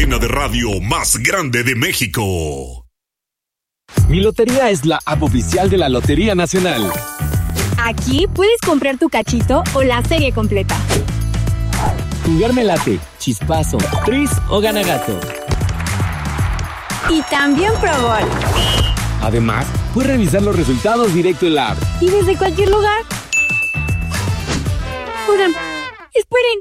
cadena de radio más grande de México. Mi Lotería es la app oficial de la Lotería Nacional. Aquí puedes comprar tu cachito o la serie completa. Jugar me late, chispazo, tris o ganagato. Y también Pro Bowl. Además, puedes revisar los resultados directo en la app. Y desde cualquier lugar. Oigan, esperen.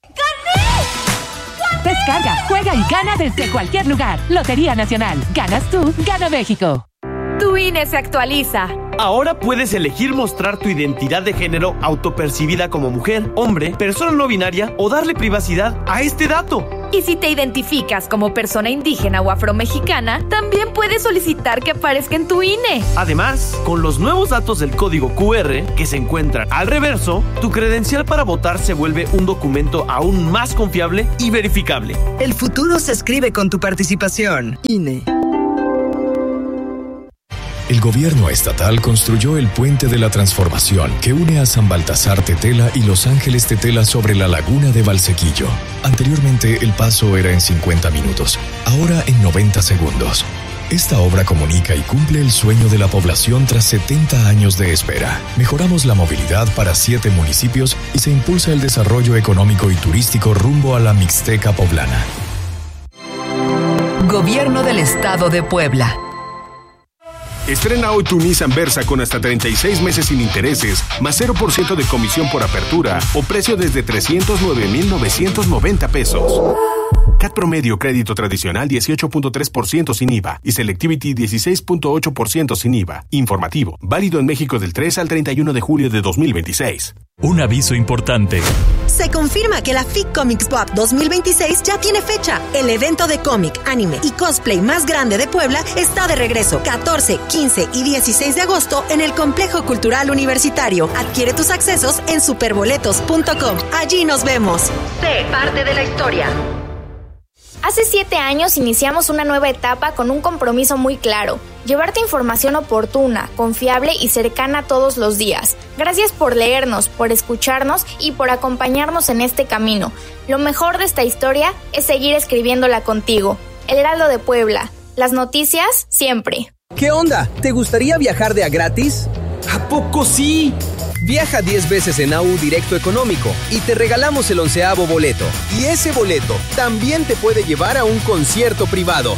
¡Gané! Descarga, juega y gana desde cualquier lugar. Lotería Nacional. Ganas tú, gana México. Tu INE se actualiza. Ahora puedes elegir mostrar tu identidad de género autopercibida como mujer, hombre, persona no binaria o darle privacidad a este dato. Y si te identificas como persona indígena o afromexicana, también puedes solicitar que aparezca en tu INE. Además, con los nuevos datos del código QR que se encuentran al reverso, tu credencial para votar se vuelve un documento aún más confiable y verificable. El futuro se escribe con tu participación. INE. El gobierno estatal construyó el Puente de la Transformación que une a San Baltasar Tetela y Los Ángeles Tetela sobre la laguna de Valsequillo. Anteriormente el paso era en 50 minutos, ahora en 90 segundos. Esta obra comunica y cumple el sueño de la población tras 70 años de espera. Mejoramos la movilidad para 7 municipios y se impulsa el desarrollo económico y turístico rumbo a la Mixteca poblana. Gobierno del Estado de Puebla. Estrena hoy tu Nissan Versa con hasta 36 meses sin intereses, más 0% de comisión por apertura o precio desde 309,990 pesos. CAT promedio crédito tradicional 18.3% sin IVA y Selectivity 16.8% sin IVA. Informativo, válido en México del 3 al 31 de julio de 2026. Un aviso importante. Se confirma que la FIC Comics Pop 2026 ya tiene fecha. El evento de cómic, anime y cosplay más grande de Puebla está de regreso 14, 15 y 16 de agosto en el Complejo Cultural Universitario. Adquiere tus accesos en superboletos.com. Allí nos vemos. Sé parte de la historia. Hace 7 años iniciamos una nueva etapa con un compromiso muy claro: llevarte información oportuna, confiable y cercana todos los días. Gracias por leernos, por escucharnos y por acompañarnos en este camino. Lo mejor de esta historia es seguir escribiéndola contigo. El Heraldo de Puebla. Las noticias siempre. ¿Qué onda? ¿Te gustaría viajar de a gratis? ¿A poco sí? Viaja 10 veces en AU Directo Económico y te regalamos el 11avo boleto. Y ese boleto también te puede llevar a un concierto privado.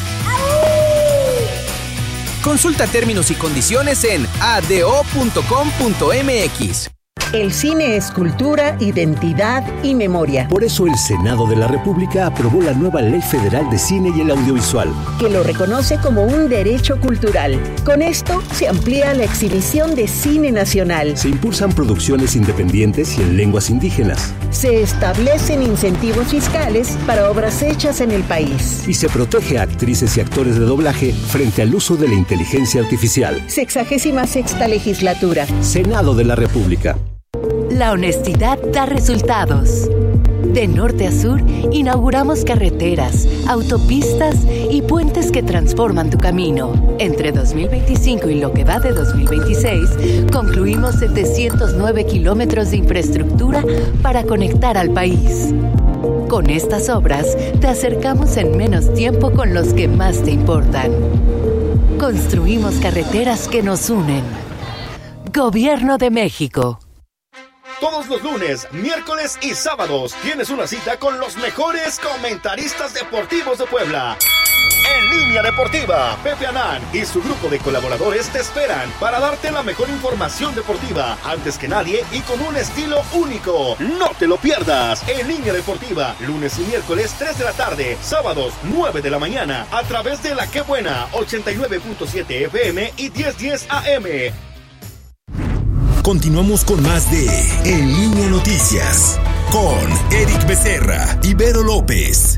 Consulta términos y condiciones en ado.com.mx. El cine es cultura, identidad y memoria. Por eso el Senado de la República aprobó la nueva Ley Federal de Cine y el Audiovisual, que lo reconoce como un derecho cultural. Con esto se amplía la exhibición de cine nacional. Se impulsan producciones independientes y en lenguas indígenas. Se establecen incentivos fiscales para obras hechas en el país. Y se protege a actrices y actores de doblaje frente al uso de la inteligencia artificial. 66ª legislatura. Senado de la República. La honestidad da resultados. De norte a sur, inauguramos carreteras, autopistas y puentes que transforman tu camino. Entre 2025 y lo que va de 2026, concluimos 709 kilómetros de infraestructura para conectar al país. Con estas obras, te acercamos en menos tiempo con los que más te importan. Construimos carreteras que nos unen. Gobierno de México. Todos los lunes, miércoles y sábados tienes una cita con los mejores comentaristas deportivos de Puebla. En Línea Deportiva, Pepe Anán y su grupo de colaboradores te esperan para darte la mejor información deportiva antes que nadie y con un estilo único. No te lo pierdas. En Línea Deportiva, lunes y miércoles 3 de la tarde, sábados 9 de la mañana, a través de La Qué Buena 89.7 FM y 1010 AM. Continuamos con más de En Línea Noticias con Eric Becerra y Vero López.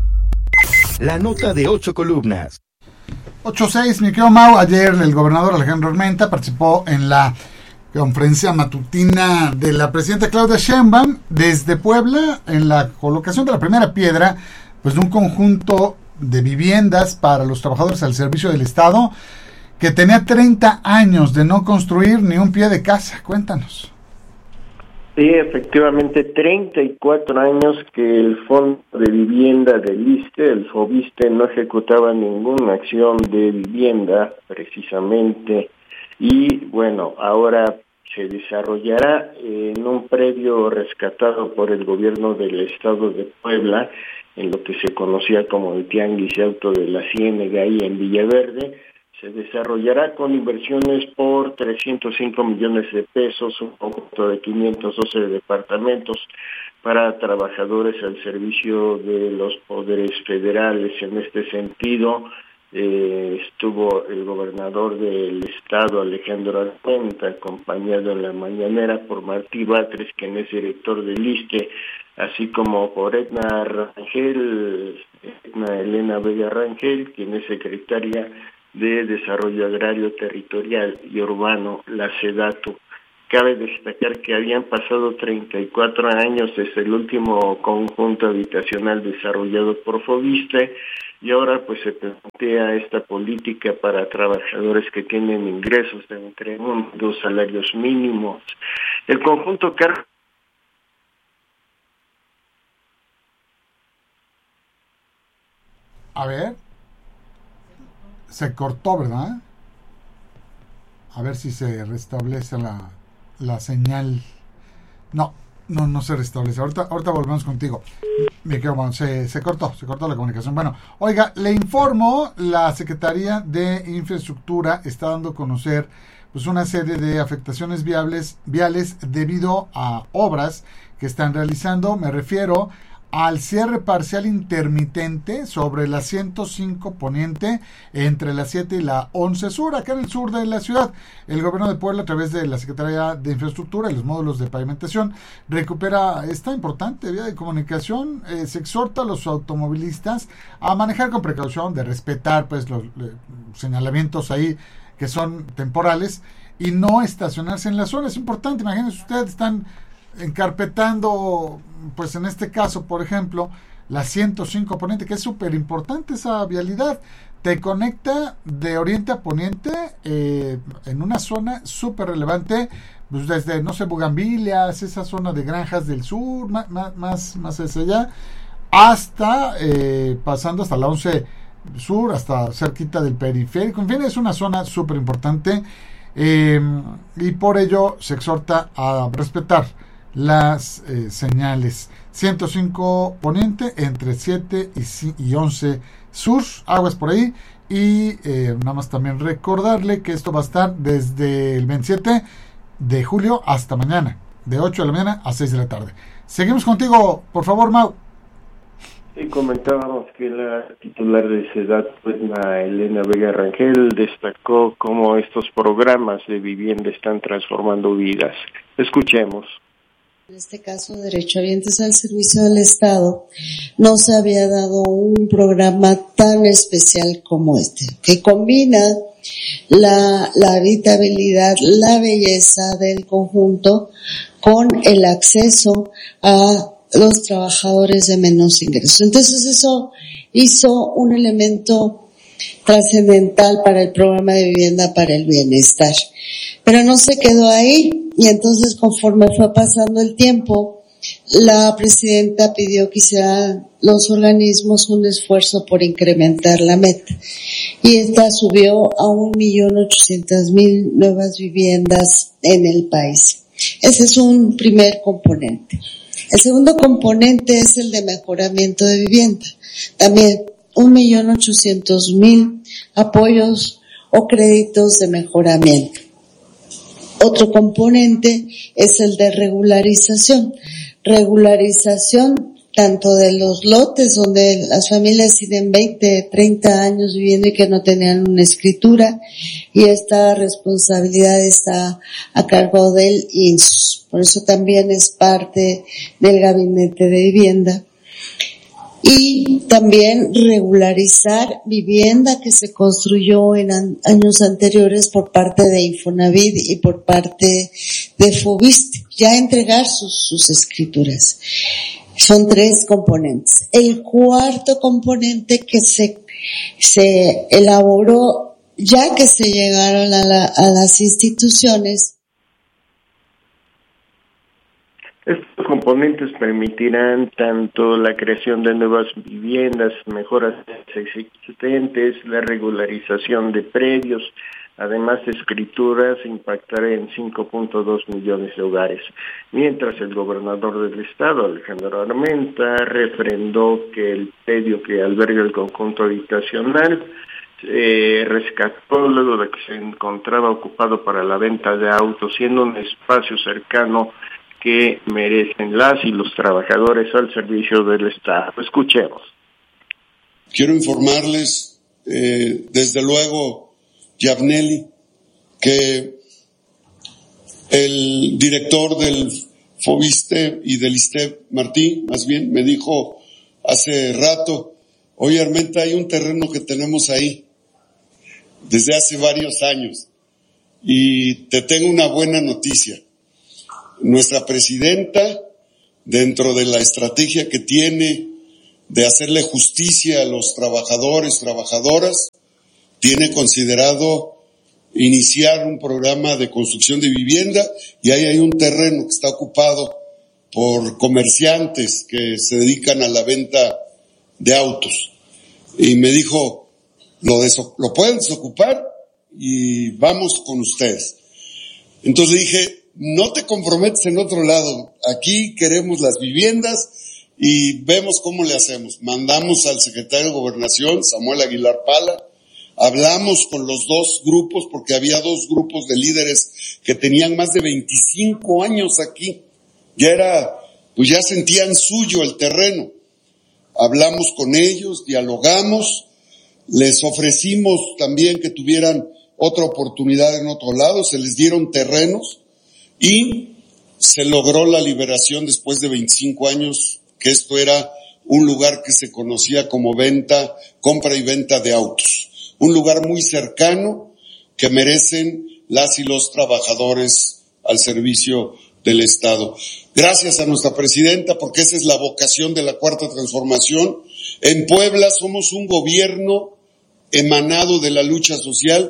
La nota de 8 columnas. 8-6, mi querido Mau. Ayer el gobernador Alejandro Armenta participó en la conferencia matutina de la presidenta Claudia Sheinbaum desde Puebla en la colocación de la primera piedra, pues, de un conjunto de viviendas para los trabajadores al servicio del Estado que tenía 30 años de no construir ni un pie de casa. Cuéntanos. Sí, efectivamente, 34 años que el Fondo de Vivienda del ISSSTE, el FOVISSSTE, no ejecutaba ninguna acción de vivienda, precisamente, y bueno, ahora se desarrollará en un predio rescatado por el gobierno del estado de Puebla, en lo que se conocía como el Tianguis de Auto de la Ciénega, ahí en Villaverde. Se desarrollará con inversiones por 305 millones de pesos, un conjunto de 512 departamentos para trabajadores al servicio de los poderes federales. En este sentido, estuvo el gobernador del estado, Alejandro Armenta, acompañado en la mañanera por Martí Batres, quien es director del ISSSTE, así como por Edna Elena Vega Rangel, quien es secretaria de Desarrollo Agrario, Territorial y Urbano, la SEDATU. Cabe destacar que habían pasado 34 años desde el último conjunto habitacional desarrollado por FOVISSSTE y ahora pues se plantea esta política para trabajadores que tienen ingresos de entre 1 y 2 salarios mínimos. El conjunto A ver, se cortó, ¿verdad? A ver si se restablece la señal. No se restablece. Ahorita volvemos contigo. Se cortó la comunicación. Bueno, oiga, le informo, la Secretaría de Infraestructura está dando a conocer pues una serie de afectaciones viales debido a obras que están realizando. Me refiero al cierre parcial intermitente sobre la 105 Poniente entre la 7 y la 11 Sur, acá en el sur de la ciudad. El gobierno de Puebla, a través de la Secretaría de Infraestructura y los módulos de pavimentación, recupera esta importante vía de comunicación. Se exhorta a los automovilistas a manejar con precaución, de respetar pues los señalamientos ahí que son temporales y no estacionarse en la zona. Es importante, imagínense ustedes, están encarpetando, pues en este caso, por ejemplo, la 105 Poniente, que es súper importante esa vialidad, te conecta de oriente a poniente en una zona súper relevante, pues desde, no sé, Bugambilias, esa zona de Granjas del Sur, más hacia allá, hasta pasando hasta la 11 Sur, hasta cerquita del periférico. En fin, es una zona súper importante y por ello se exhorta a respetar las señales. 105 Poniente entre 7 y 11 Sur, aguas por ahí. Y nada más también recordarle que esto va a estar desde el 27 de julio hasta mañana, de 8 de la mañana a 6 de la tarde. Seguimos contigo, por favor, Mau. Sí, comentábamos que la titular de SEDATU, Elena Vega Rangel, destacó cómo estos programas de vivienda están transformando vidas. Escuchemos. En este caso, derechohabientes al servicio del Estado, no se había dado un programa tan especial como este, que combina la habitabilidad, la belleza del conjunto con el acceso a los trabajadores de menos ingresos. Entonces eso hizo un elemento trascendental para el programa de vivienda para el bienestar. Pero no se quedó ahí, y entonces conforme fue pasando el tiempo, la presidenta pidió que hicieran los organismos un esfuerzo por incrementar la meta, y esta subió a 1.800.000 nuevas viviendas en el país. Ese es un primer componente. El segundo componente es el de mejoramiento de vivienda. También 1.800.000 apoyos o créditos de mejoramiento. Otro componente es el de regularización. Regularización tanto de los lotes donde las familias tienen 20, 30 años viviendo y que no tenían una escritura, y esta responsabilidad está a cargo del INSS. Por eso también es parte del Gabinete de Vivienda. Y también regularizar vivienda que se construyó en años anteriores por parte de Infonavit y por parte de FOVISSSTE, ya entregar sus escrituras. Son 3 componentes. El cuarto componente que se elaboró ya que se llegaron a las instituciones. Estos componentes permitirán tanto la creación de nuevas viviendas, mejoras existentes, la regularización de predios, además de escrituras, impactará en 5.2 millones de hogares. Mientras el gobernador del estado, Alejandro Armenta, refrendó que el predio que alberga el conjunto habitacional rescató luego de que se encontraba ocupado para la venta de autos, siendo un espacio cercano que merecen las y los trabajadores al servicio del Estado. Escuchemos. Quiero informarles, desde luego, Yavneli, que el director del Fobiste y del ISTEB, Martín, más bien, me dijo hace rato, oye Armenta, hay un terreno que tenemos ahí desde hace varios años y te tengo una buena noticia. Nuestra presidenta, dentro de la estrategia que tiene de hacerle justicia a los trabajadores, trabajadoras, tiene considerado iniciar un programa de construcción de vivienda y ahí hay un terreno que está ocupado por comerciantes que se dedican a la venta de autos. Y me dijo, lo pueden desocupar y vamos con ustedes. Entonces le dije, no te comprometes en otro lado, aquí queremos las viviendas y vemos cómo le hacemos. Mandamos al secretario de Gobernación, Samuel Aguilar Pala, hablamos con los dos grupos, porque había dos grupos de líderes que tenían más de 25 años aquí, ya sentían suyo el terreno. Hablamos con ellos, dialogamos, les ofrecimos también que tuvieran otra oportunidad en otro lado, se les dieron terrenos, y se logró la liberación después de 25 años, que esto era un lugar que se conocía como compra y venta de autos. Un lugar muy cercano que merecen las y los trabajadores al servicio del Estado. Gracias a nuestra presidenta, porque esa es la vocación de la Cuarta Transformación. En Puebla somos un gobierno emanado de la lucha social.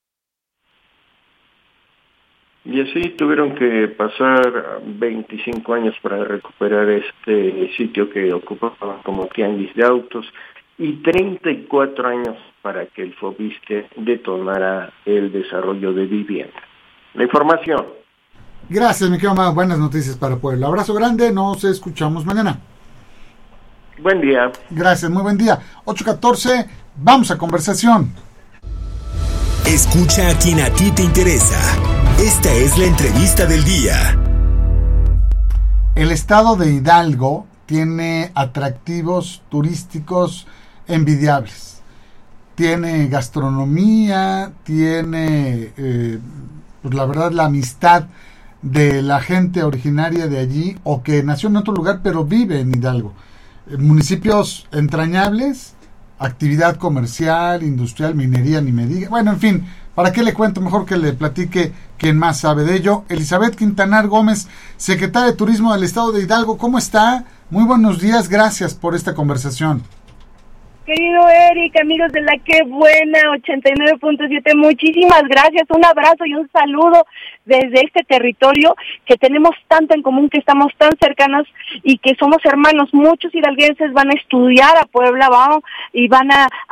Y así tuvieron que pasar 25 años para recuperar este sitio que ocupaba como tianguis de autos y 34 años para que el Fobiste detonara el desarrollo de vivienda. La información. Gracias, mi querido Mau. Buenas noticias para Puebla. Abrazo grande, nos escuchamos mañana. Buen día. Gracias, muy buen día. 8:14, vamos a conversación. Escucha a quien a ti te interesa. Esta es la entrevista del día. El estado de Hidalgo tiene atractivos turísticos envidiables. Tiene gastronomía, tiene, pues la verdad, la amistad de la gente originaria de allí o que nació en otro lugar pero vive en Hidalgo. Municipios entrañables, actividad comercial, industrial, minería, ni me diga. Bueno, en fin, ¿para qué le cuento? Mejor que le platique quien más sabe de ello. Elizabeth Quintanar Gómez, secretaria de Turismo del Estado de Hidalgo. ¿Cómo está? Muy buenos días, gracias por esta conversación. Querido Eric, amigos de La Qué Buena 89.7, muchísimas gracias, un abrazo y un saludo desde este territorio que tenemos tanto en común, que estamos tan cercanos y que somos hermanos. Muchos hidalguenses van a estudiar a Puebla, y van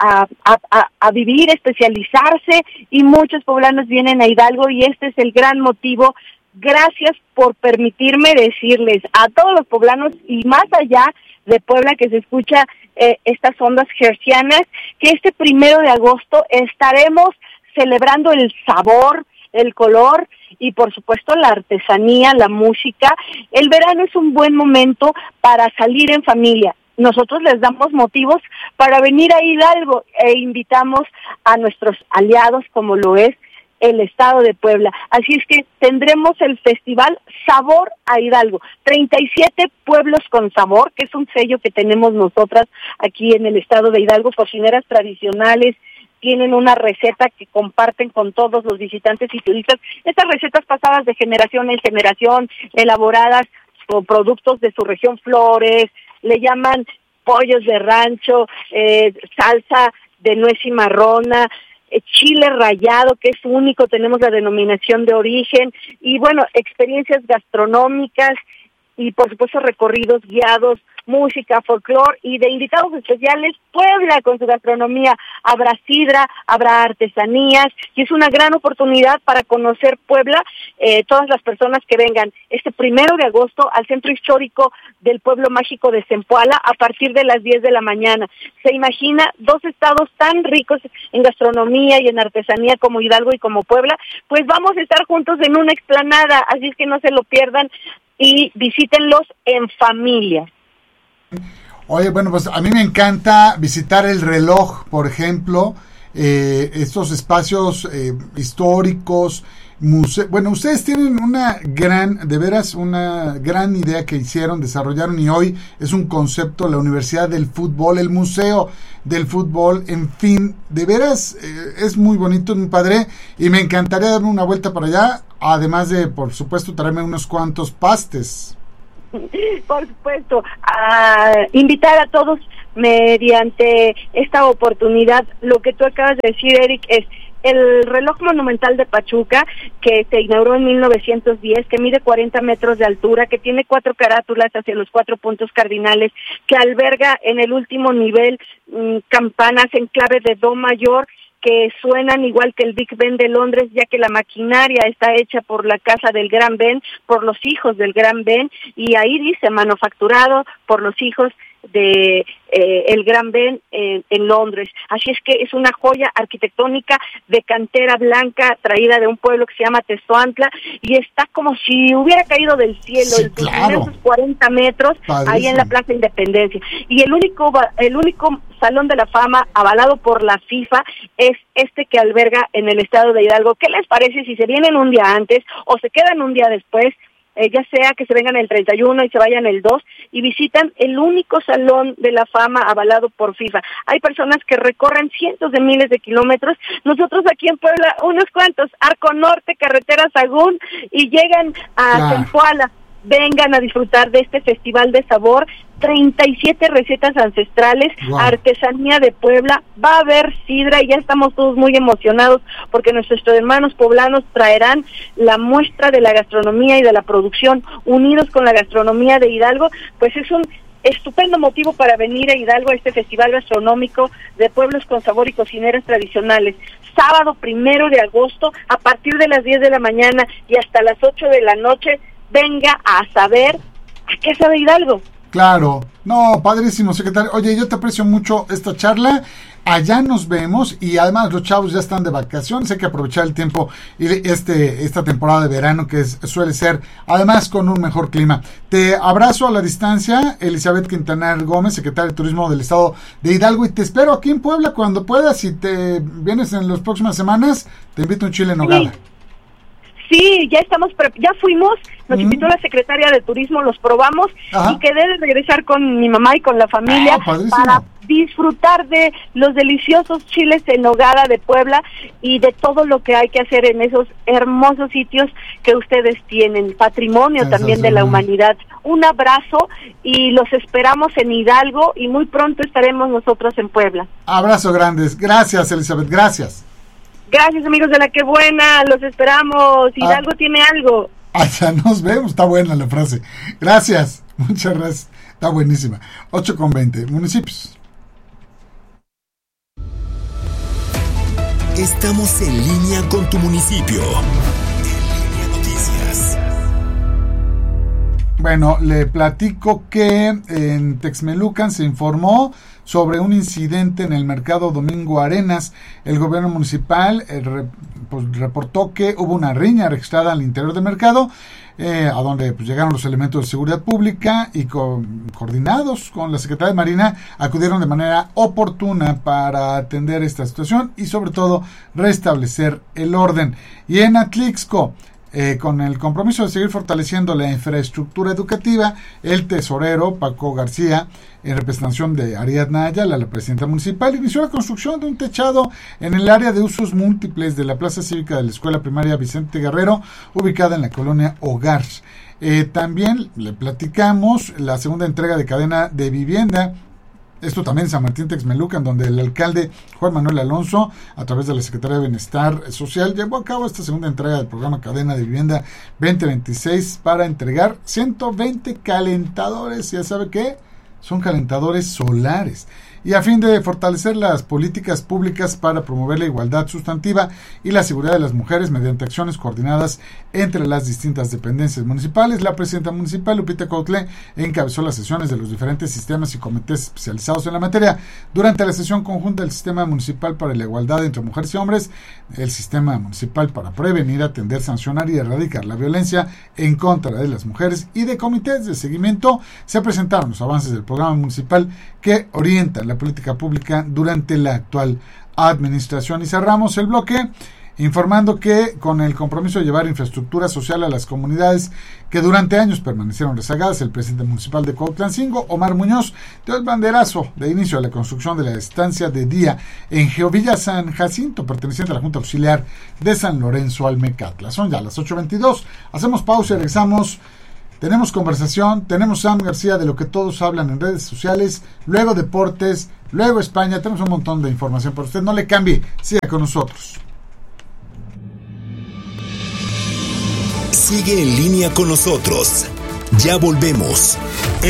a vivir, especializarse, y muchos poblanos vienen a Hidalgo y este es el gran motivo. Gracias por permitirme decirles a todos los poblanos y más allá de Puebla que se escucha estas ondas hertzianas, que este 1 de agosto estaremos celebrando el sabor, el color y por supuesto la artesanía, la música. El verano es un buen momento para salir en familia. Nosotros les damos motivos para venir a Hidalgo e invitamos a nuestros aliados como lo es el Estado de Puebla. Así es que tendremos el festival Sabor a Hidalgo, 37 pueblos con sabor, que es un sello que tenemos nosotras aquí en el Estado de Hidalgo. Cocineras tradicionales tienen una receta que comparten con todos los visitantes y turistas. Estas recetas pasadas de generación en generación, elaboradas con productos de su región, flores, le llaman pollos de rancho, salsa de nuez cimarrona, chile rallado, que es único, tenemos la denominación de origen, y bueno, experiencias gastronómicas y por supuesto recorridos guiados, música, folclore y de invitados especiales, Puebla con su gastronomía. Habrá sidra, habrá artesanías y es una gran oportunidad para conocer Puebla, todas las personas que vengan este 1 de agosto al Centro Histórico del Pueblo Mágico de Zempoala a partir de las 10 de la mañana. Se imagina 2 estados tan ricos en gastronomía y en artesanía como Hidalgo y como Puebla, pues vamos a estar juntos en una explanada, así es que no se lo pierdan y visítenlos en familia. Oye, bueno, pues a mí me encanta visitar el reloj, por ejemplo, estos espacios históricos, bueno, ustedes tienen una gran idea que desarrollaron y hoy es un concepto, la Universidad del Fútbol, el Museo del Fútbol, en fin, de veras es muy bonito, muy padre y me encantaría darme una vuelta para allá, además de, por supuesto, traerme unos cuantos pastes. Por supuesto, invitar a todos mediante esta oportunidad. Lo que tú acabas de decir, Eric, es el reloj monumental de Pachuca, que se inauguró en 1910, que mide 40 metros de altura, que tiene 4 carátulas hacia los 4 puntos cardinales, que alberga en el último nivel campanas en clave de do mayor, que suenan igual que el Big Ben de Londres, ya que la maquinaria está hecha por la casa del Gran Ben, por los hijos del Gran Ben, y ahí dice manufacturado por los hijos de el Gran Ben en Londres. Así es que es una joya arquitectónica de cantera blanca traída de un pueblo que se llama Tezoantla y está como si hubiera caído del cielo, sí, en sus 40 metros, padrísimo, ahí en la Plaza Independencia. Y el único Salón de la Fama avalado por la FIFA es este que alberga en el estado de Hidalgo. ¿Qué les parece si se vienen un día antes o se quedan un día después? Ya sea que se vengan el 31 y se vayan el 2 y visitan el único Salón de la Fama avalado por FIFA. Hay personas que recorren cientos de miles de kilómetros. Nosotros aquí en Puebla, unos cuantos, Arco Norte, Carretera Sagún, y llegan a Zempoala. Vengan a disfrutar de este festival de sabor, 37 recetas ancestrales, artesanía de Puebla, va a haber sidra y ya estamos todos muy emocionados porque nuestros hermanos poblanos traerán la muestra de la gastronomía y de la producción unidos con la gastronomía de Hidalgo, pues es un estupendo motivo para venir a Hidalgo a este festival gastronómico de pueblos con sabor y cocineras tradicionales. Sábado 1 de agosto a partir de las 10 de la mañana y hasta las 8 de la noche, venga a saber a qué sabe Hidalgo. Claro, no, padrísimo, secretario. Oye, yo te aprecio mucho esta charla. Allá nos vemos y además los chavos ya están de vacaciones, hay que aprovechar el tiempo y esta temporada de verano que suele ser además con un mejor clima. Te abrazo a la distancia, Elizabeth Quintanar Gómez, secretaria de Turismo del Estado de Hidalgo, y te espero aquí en Puebla cuando puedas. Si te vienes en las próximas semanas, te invito a un chile en nogada. Sí, ya fuimos, nos invitó la secretaria de Turismo, los probamos. Ajá. Y quedé de regresar con mi mamá y con la familia para disfrutar de los deliciosos chiles en nogada de Puebla y de todo lo que hay que hacer en esos hermosos sitios que ustedes tienen, patrimonio también de la humanidad. Un abrazo y los esperamos en Hidalgo y muy pronto estaremos nosotros en Puebla. Abrazo grandes, gracias Elizabeth, gracias. Gracias amigos de La Qué Buena, los esperamos, Hidalgo tiene algo. Ya nos vemos, está buena la frase. Gracias, muchas gracias, está buenísima. 8:20, municipios. Estamos en línea con tu municipio. En Línea Noticias. Bueno, le platico que en Texmelucan se informó sobre un incidente en el mercado Domingo Arenas. El gobierno municipal reportó que hubo una riña registrada al interior del mercado, a donde llegaron los elementos de seguridad pública y coordinados con la Secretaría de Marina acudieron de manera oportuna para atender esta situación y sobre todo restablecer el orden. Y en Atlixco, con el compromiso de seguir fortaleciendo la infraestructura educativa, el tesorero Paco García, en representación de Ariadna Ayala, la presidenta municipal, inició la construcción de un techado en el área de usos múltiples de la plaza cívica de la Escuela Primaria Vicente Guerrero, ubicada en la colonia Hogar. También le platicamos la segunda entrega de cadena de vivienda Esto también en San Martín Texmelucan, donde el alcalde Juan Manuel Alonso, a través de la Secretaría de Bienestar Social, llevó a cabo esta segunda entrega del programa Cadena de Vivienda 2026 para entregar 120 calentadores. ¿Ya sabe qué? Son calentadores solares. Y a fin de fortalecer las políticas públicas para promover la igualdad sustantiva y la seguridad de las mujeres mediante acciones coordinadas entre las distintas dependencias municipales, la presidenta municipal, Lupita Coutle, encabezó las sesiones de los diferentes sistemas y comités especializados en la materia. Durante la sesión conjunta del Sistema Municipal para la Igualdad entre Mujeres y Hombres, el Sistema Municipal para Prevenir, Atender, Sancionar y Erradicar la Violencia en contra de las mujeres y de comités de seguimiento, se presentaron los avances del programa municipal que orientan la política pública durante la actual administración. Y cerramos el bloque informando que con el compromiso de llevar infraestructura social a las comunidades que durante años permanecieron rezagadas, el presidente municipal de Cuautlancingo, Omar Muñoz, dio el banderazo de inicio a la construcción de la estancia de día en Geovilla San Jacinto, perteneciente a la Junta Auxiliar de San Lorenzo Almecatla. Son ya las 8:22. Hacemos pausa y regresamos. Tenemos conversación, tenemos Sam García de lo que todos hablan en redes sociales, luego deportes, luego España, tenemos un montón de información para usted. No le cambie, siga con nosotros. Sigue en línea con nosotros. Ya volvemos.